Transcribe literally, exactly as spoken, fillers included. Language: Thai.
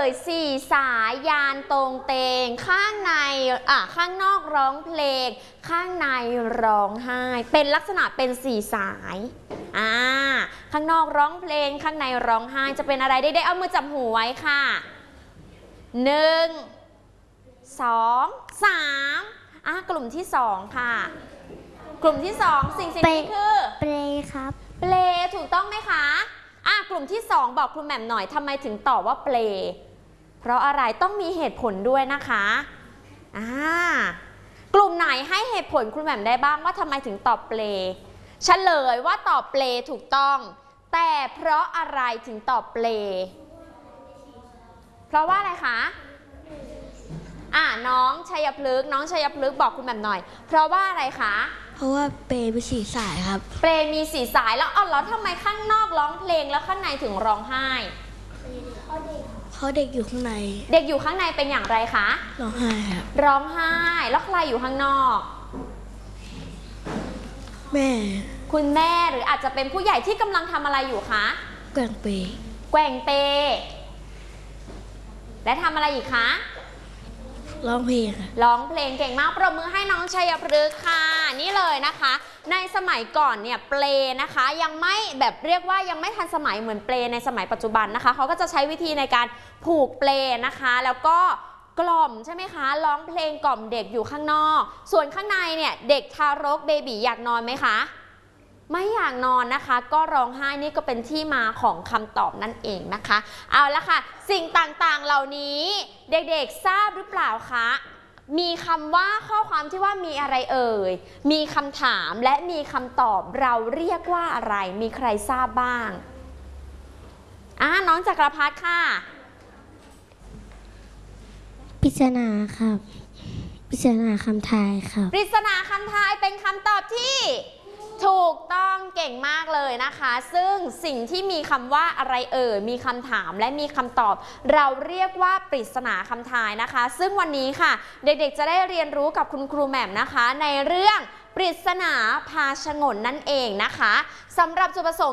ยสี่สายยานตรงเตงข้างในอ่ะข้างนอกร้องเพลงข้างในร้องไห้เป็นลักษณะเป็นสี่สายอ่าข้างนอกร้องเพลงข้างในร้องไห้จะเป็นอะไรได้ๆเอามือจับหูไว้ค่ะหนึ่งสองสามอ่ะกลุ่มที่สองค่ะกลุ่มที่สองสิ่งสิ่งนี้คือเปลครับเปลถูกต้องไหมคะอ่ะกลุ่มที่สองบอกครูแหม่มหน่อยทำไมถึงตอบว่าเปลเพราะอะไรต้องมีเหตุผลด้วยนะคะอ่ากลุ่มไหนให้เหตุผลครูแหม่มได้บ้างว่าทำไมถึงตอบเปลเฉลยว่าตอบเปลถูกต้องแต่เพราะอะไรถึงตอบเปลเพราะว่าอะไรคะอ่าน้องชัยพฤกษ์น้องชัยพฤกษ์บอกคุณแหม่มหน่อยเพราะว่าอะไรคะเพราะว่าเปลมีสีสายครับเปลมีสีสายแล้วอ๋อแล้วทำไมข้างนอกร้องเพลงแล้วข้างในถึงร้องไห้เพราะเด็กอยู่ข้างในเด็กอยู่ข้างในเป็นอย่างไรคะร้องไห้ครับร้องไห้แล้วใครอยู่ข้างนอกแม่คุณแม่หรืออาจจะเป็นผู้ใหญ่ที่กำลังทำอะไรอยู่คะแกว่งเปแกว่งเปและทำอะไรอีกคะร้องเพลงร้องเพลงเก่งมากปรบมือให้น้องชัยพฤกษ์ค่ะนี่เลยนะคะในสมัยก่อนเนี่ยเปลนะคะยังไม่แบบเรียกว่ายังไม่ทันสมัยเหมือนเปลในสมัยปัจจุบันนะคะเขาก็จะใช้วิธีในการผูกเปลนะคะแล้วก็กล่อมใช่ไหมคะร้องเพลงกล่อมเด็กอยู่ข้างนอกส่วนข้างในเนี่ยเด็กทารกเบบีอยากนอนไหมคะไม่อยากนอนนะคะก็ร้องไห้นี่ก็เป็นที่มาของคำตอบนั่นเองนะคะเอาละค่ะสิ่งต่างๆเหล่านี้เด็กๆทราบหรือเปล่าคะมีคำว่าข้อความที่ว่ามีอะไรเอ่ยมีคำถามและมีคำตอบเราเรียกว่าอะไรมีใครทราบบ้างอ่าน้องจักรพัฒน์ค่ะปริศนาครับปริศนาคำทายครับปริศนาคำทายเป็นคำตอบที่ถูกต้องเก่งมากเลยนะคะซึ่งสิ่งที่มีคำว่าอะไรเอ่ยมีคำถามและมีคำตอบเราเรียกว่าปริศนาคำทายนะคะซึ่งวันนี้ค่ะเด็กๆจะได้เรียนรู้กับคุณครูแหม่มนะคะในเรื่องปริศนาพาฉงนนั่นเองนะคะสำหรับจุดประสงค์